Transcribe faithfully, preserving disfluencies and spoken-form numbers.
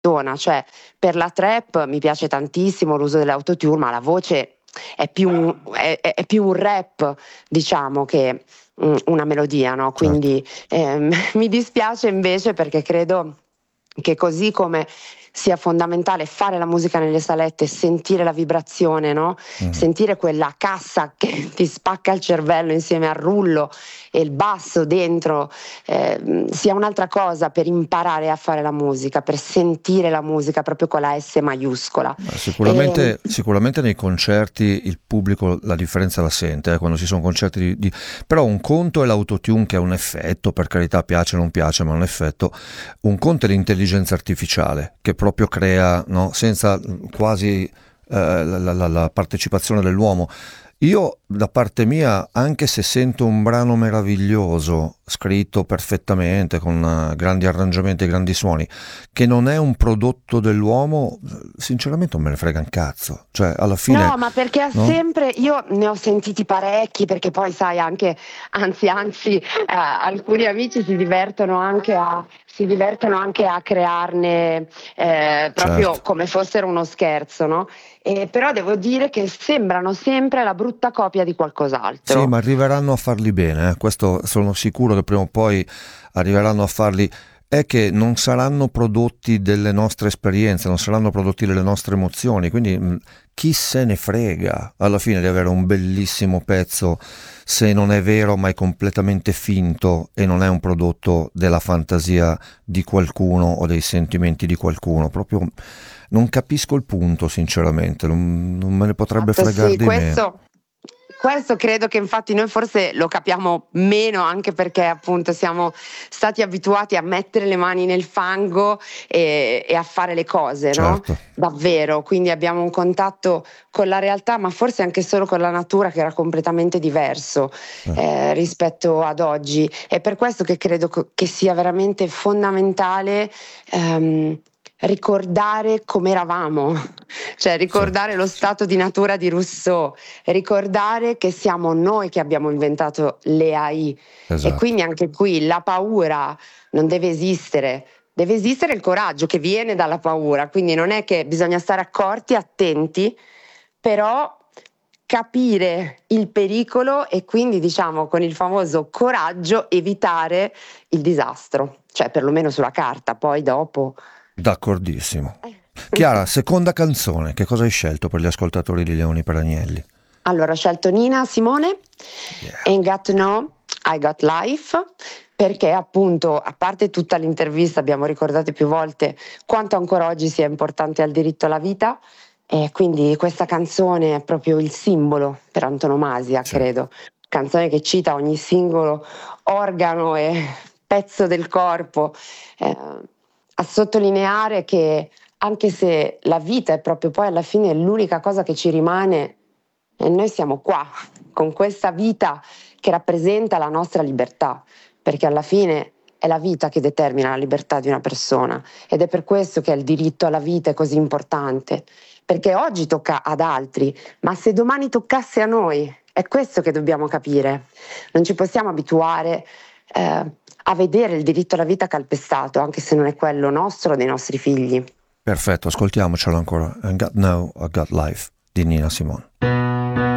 persona, cioè per la trap mi piace tantissimo l'uso dell'autotune, ma la voce è più un, è, è più un rap, diciamo, che mm, una melodia, no? Certo. Quindi ehm, mi dispiace invece perché credo che così come sia fondamentale fare la musica nelle salette, sentire la vibrazione, no? Mhm. Sentire quella cassa che ti spacca il cervello insieme al rullo e il basso dentro, eh, sia un'altra cosa per imparare a fare la musica, per sentire la musica proprio con la S maiuscola. Ma E, Sicuramente, sicuramente nei concerti il pubblico la differenza la sente, eh, quando ci sono concerti di, di- però un conto è l'autotune che è un effetto, per carità piace o non piace, ma è un effetto. Un conto è l'intelligenza artificiale che proprio crea, no, senza quasi eh, la, la- la partecipazione dell'uomo. Io, da parte mia, anche se sento un brano meraviglioso, scritto perfettamente, con eh, grandi arrangiamenti e grandi suoni, che non è un prodotto dell'uomo, sinceramente non me ne frega un cazzo. Cioè, alla fine, No, ma perché ha no? sempre, io ne ho sentiti parecchi, perché poi sai anche, anzi, anzi, eh, alcuni amici si divertono anche a, si divertono anche a crearne eh, proprio Certo. come fossero uno scherzo, no? E però devo dire che sembrano sempre la brutta copia di Sì, qualcos'altro. ma arriveranno a farli bene, eh. Questo sono sicuro che prima o poi arriveranno a farli. È che non saranno prodotti delle nostre esperienze, non saranno prodotti delle nostre emozioni, quindi mh, chi se ne frega alla fine di avere un bellissimo pezzo se non è vero ma è completamente finto e non è un prodotto della fantasia di qualcuno o dei sentimenti di qualcuno. Proprio non capisco il punto, sinceramente, non, non me ne potrebbe Esatto, fregare sì, di meno. questo, questo credo che infatti noi forse lo capiamo meno anche perché appunto siamo stati abituati a mettere le mani nel fango e, e a fare le cose, no? Certo. Davvero, quindi abbiamo un contatto con la realtà, ma forse anche solo con la natura che era completamente diverso Eh. eh, rispetto ad oggi. È per questo che credo co- che sia veramente fondamentale ehm, ricordare come eravamo, cioè Sì, ricordare lo stato di natura di Rousseau, ricordare che siamo noi che abbiamo inventato le A I e esatto. quindi anche qui la paura non deve esistere. Deve esistere il coraggio che viene dalla paura, quindi non è che bisogna stare accorti, attenti, però capire il pericolo e quindi diciamo con il famoso coraggio evitare il disastro, cioè perlomeno sulla carta, poi dopo. D'accordissimo. Chiara, seconda canzone, che cosa hai scelto per gli ascoltatori di Leoni per Agnelli? Allora, ho scelto Nina Simone, Yeah. Ain't Got to Know, I Got Life, perché appunto, a parte tutta l'intervista, abbiamo ricordato più volte quanto ancora oggi sia importante al diritto alla vita, e quindi questa canzone è proprio il simbolo per antonomasia, Sì. credo. Canzone che cita ogni singolo organo e pezzo del corpo, eh, a sottolineare che anche se la vita è proprio poi alla fine l'unica cosa che ci rimane, e noi siamo qua con questa vita che rappresenta la nostra libertà, perché alla fine è la vita che determina la libertà di una persona ed è per questo che il diritto alla vita è così importante, perché oggi tocca ad altri, ma se domani toccasse a noi, è questo che dobbiamo capire. Non ci possiamo abituare eh, a vedere il diritto alla vita calpestato, anche se non è quello nostro o dei nostri figli. Perfetto, ascoltiamocelo ancora. I Got Now, I Got Life di Nina Simone.